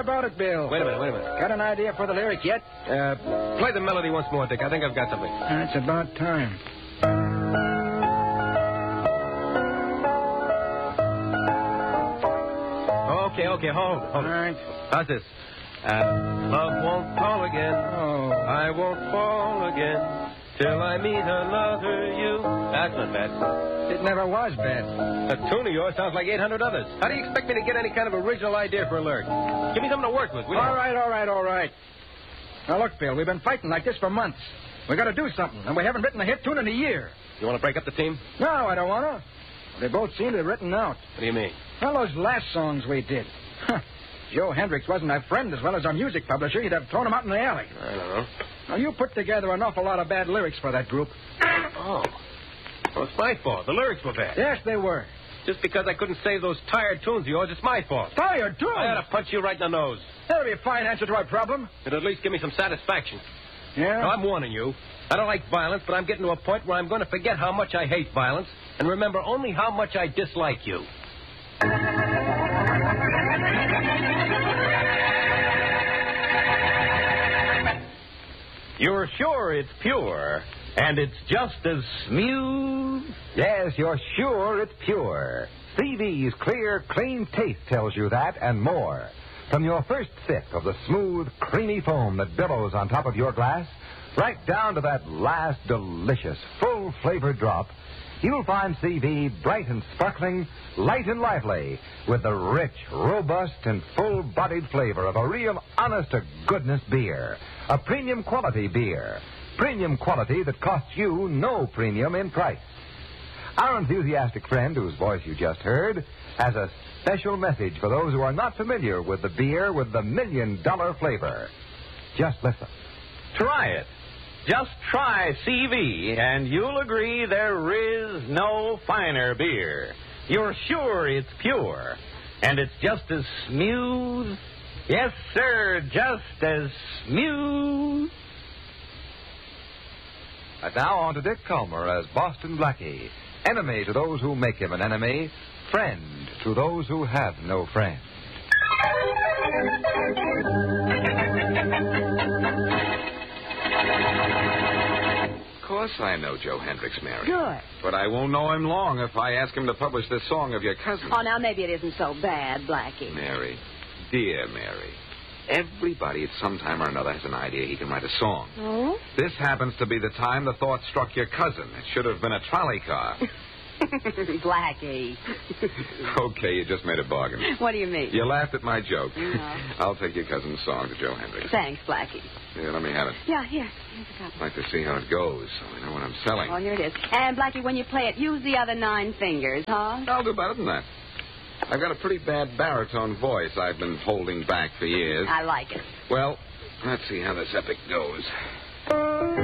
about it, Bill? Wait a minute. Got an idea for the lyric yet? Play the melody once more, Dick. I think I've got something. It's about time. Okay, hold. All right. How's this? Love won't call again. Oh. I won't fall again till I meet another you. That's not bad. It never was bad. The tune of yours sounds like 800 others. How do you expect me to get any kind of original idea for a lyric? Give me something to work with, will you? All right. Now, look, Bill, we've been fighting like this for months. We got to do something, and we haven't written a hit tune in a year. You want to break up the team? No, I don't want to. They both seem to have written out. What do you mean? Well, those last songs we did. Joe Hendricks wasn't our friend as well as our music publisher. You'd have thrown him out in the alley. I don't know. Now, you put together an awful lot of bad lyrics for that group. Oh. Well, it's my fault. The lyrics were bad. Yes, they were. Just because I couldn't save those tired tunes of yours, it's my fault. Tired tunes? I ought to punch you right in the nose. That'll be a fine answer to our problem. It'll at least give me some satisfaction. Yeah? Now, I'm warning you. I don't like violence, but I'm getting to a point where I'm going to forget how much I hate violence and remember only how much I dislike you. You're sure it's pure, and it's just as smooth? Yes, you're sure it's pure. CV's clear, clean taste tells you that and more. From your first sip of the smooth, creamy foam that billows on top of your glass, right down to that last delicious, full-flavored drop, you'll find CV bright and sparkling, light and lively, with the rich, robust, and full-bodied flavor of a real honest-to-goodness beer. A premium quality beer. Premium quality that costs you no premium in price. Our enthusiastic friend, whose voice you just heard, has a special message for those who are not familiar with the beer with the $1 million flavor. Just listen. Try it. Just try CV, and you'll agree there is no finer beer. You're sure it's pure, and it's just as smooth. Yes, sir, just as smooth. And now on to Dick Calmer as Boston Blackie. Enemy to those who make him an enemy. Friend to those who have no friend. Of course I know Joe Hendricks, Mary. Good. But I won't know him long if I ask him to publish this song of your cousin. Oh, now maybe it isn't so bad, Blackie. Mary, dear Mary, everybody at some time or another has an idea he can write a song. Oh? This happens to be the time the thought struck your cousin. It should have been a trolley car. Blackie. Okay, you just made a bargain. What do you mean? You laughed at my joke. No. I'll take your cousin's song to Joe Hendricks. Thanks, Blackie. Here, let me have it. Yeah, here's a copy. I'd like to see how it goes so I know what I'm selling. Oh, here it is. And, Blackie, when you play it, use the other 9 fingers, huh? I'll do better than that. I've got a pretty bad baritone voice I've been holding back for years. I like it. Well, let's see how this epic goes.